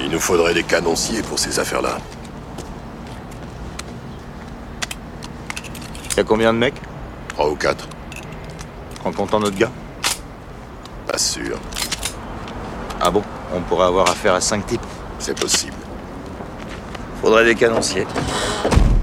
Il nous faudrait des canonciers pour ces affaires-là. Y'a combien de mecs? 3 ou 4. En comptant notre gars? Pas sûr. Ah bon? On pourrait avoir affaire à 5 types. C'est possible. Faudrait des canonciers.